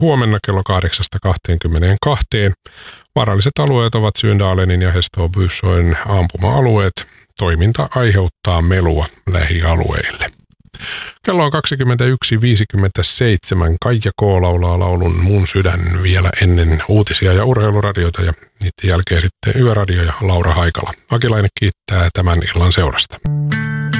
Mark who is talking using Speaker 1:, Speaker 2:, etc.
Speaker 1: huomenna kello 8:22. Vaaralliset alueet ovat Syndalenin ja Häståbysjön ampuma-alueet. Toiminta aiheuttaa melua lähialueille. Kello on 21.57. Kaija K. laulaa laulun Mun sydän vielä ennen uutisia ja urheiluradioita ja niiden jälkeen sitten Yöradio ja Laura Haikala. Akilainen kiittää tämän illan seurasta.